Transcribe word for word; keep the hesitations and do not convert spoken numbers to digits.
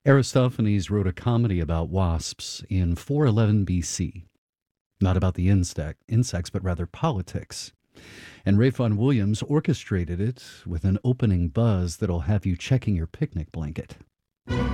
Aristophanes wrote a comedy about wasps in four eleven B C. Not about the insect, insects, but rather politics. And Rafe Vaughan Williams orchestrated it with an opening buzz that'll have you checking your picnic blanket.